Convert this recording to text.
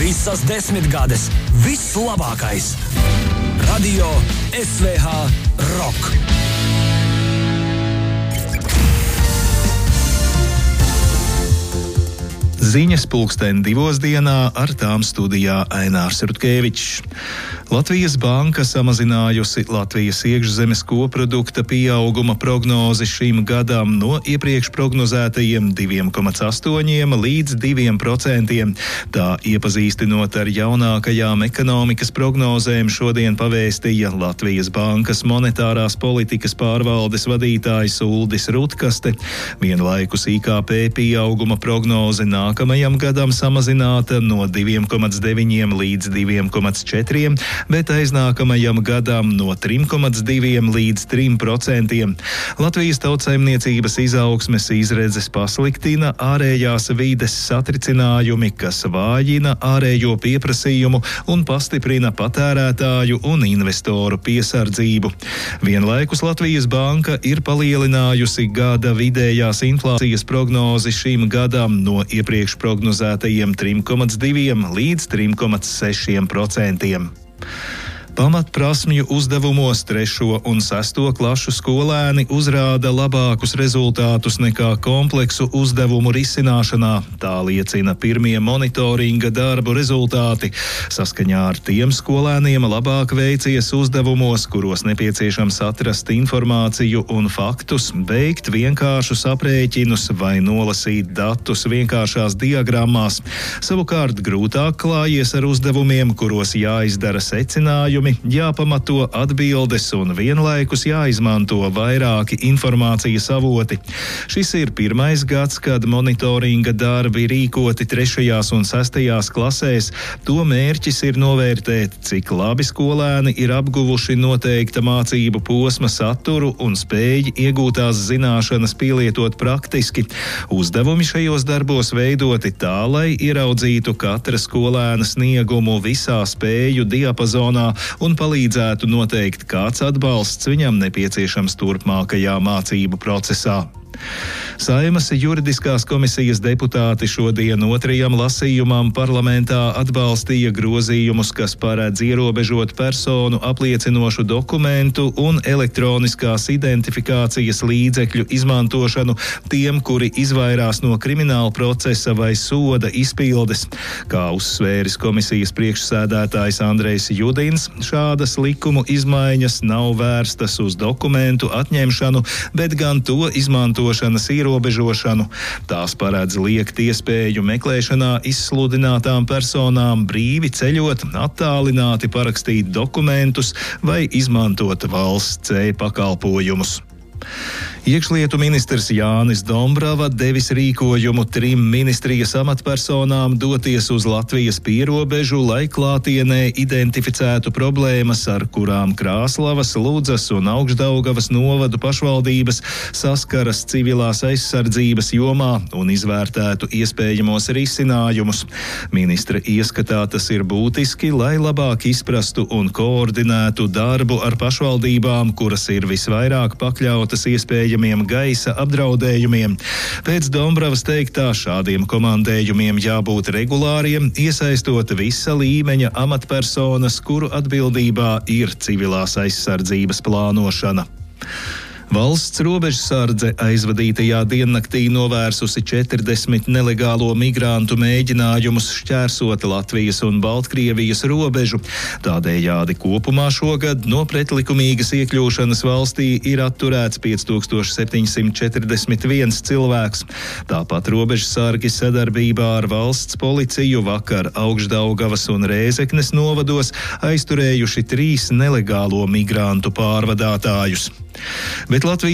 Visas 10 gades, viss labākais. Radio SVH Rock. Ziņas pulksten 2 dienā, ar tām studijā Ainārs Rutkevičs. Latvijas banka samazinājusi Latvijas iekšzemes koprodukta pieauguma prognozi šim gadam no iepriekš prognozētajiem 2,8 līdz 2%. Tā iepazīstinot ar jaunākajām ekonomikas prognozēm šodien pavēstīja Latvijas bankas monetārās politikas pārvaldes vadītājs Uldis Rutkaste. Vienlaikus IKP pieauguma prognoze nākamajam gadam samazināta no 2,9 līdz 2,4%, bet aiznākamajam gadam no 3,2 līdz 3%. Latvijas tautsaimniecības izaugsmes izredzes pasliktina ārējās vides satricinājumi, kas vājina ārējo pieprasījumu un pastiprina patērētāju un investoru piesardzību. Vienlaikus Latvijas banka ir palielinājusi gada vidējās inflācijas prognozi šim gadam no iepriekš prognozētajiem 3,2 līdz 3,6%. Pamatprasmju uzdevumos 3. un 6. klašu skolēni uzrāda labākus rezultātus nekā kompleksu uzdevumu risināšanā. Tā liecina pirmie monitoringa darbu rezultāti. Saskaņā ar tiem skolēniem labāk veicies uzdevumos, kuros nepieciešams atrast informāciju un faktus, veikt vienkāršus aprēķinus vai nolasīt datus vienkāršās diagrammās. Savukārt grūtāk klājies ar uzdevumiem, kuros jāizdara secinājumi, jāpamato atbildes un vienlaikus jāizmanto vairāki informācijas avoti. Šis ir pirmais gads, kad monitoringa darbi rīkoti 3. un 6. klasēs. To mērķis ir novērtēt, cik labi skolēni ir apguvuši noteikta mācību posma saturu un spēj iegūtās zināšanas pielietot praktiski. Uzdevumi šajos darbos veidoti tā, lai ieraudzītu katra skolēna sniegumu visā spēju diapazonā un palīdzētu noteikt, kāds atbalsts viņam nepieciešams turpmākajā mācību procesā. Saeimas juridiskās komisijas deputāti šodien 2. lasījumam parlamentā atbalstīja grozījumus, kas paredz ierobežot personu apliecinošu dokumentu un elektroniskās identifikācijas līdzekļu izmantošanu tiem, kuri izvairās no krimināla procesa vai soda izpildes. Kā uzsvēris komisijas priekšsēdētājs Andrejs Judins, šādas likumu izmaiņas nav vērstas uz dokumentu atņemšanu, bet gan to izmantošanas ierobežošanu. Tās paredz liekt iespēju meklēšanā izsludinātām personām brīvi ceļot, attālināti parakstīt dokumentus vai izmantot valsts e-pakalpojumus. Iekšlietu ministrs Jānis Dombrava devis rīkojumu 3 ministrijas amatpersonām doties uz Latvijas pierobežu, lai klātienē identificētu problēmas, ar kurām Krāslavas, Ludzas un Augšdaugavas novadu pašvaldības saskaras civilās aizsardzības jomā un izvērtētu iespējamos risinājumus. Ministra ieskatā tas ir būtiski, lai labāk izprastu un koordinētu darbu ar pašvaldībām, kuras ir visvairāk pakļautas iespējamiem gaisa apdraudējumiem. Pēc Dombravas teiktā, šādiem komandējumiem jābūt regulāriem, iesaistot visa līmeņa amatpersonas, kuru atbildībā ir civilās aizsardzības plānošana. Valsts robežsardze aizvadītajā diennaktī novērsusi 40 nelegālo migrantu mēģinājumus šķērsot Latvijas un Baltkrievijas robežu. Tādējādi kopumā šogad no pretlikumīgas iekļūšanas valstī ir atturēts 5741 cilvēks. Tāpat robežsargi sadarbībā ar valsts policiju vakar Augšdaugavas un Rēzeknes novados aizturējuši 3 nelegālo migrantu pārvadātājus. Bet Latvijas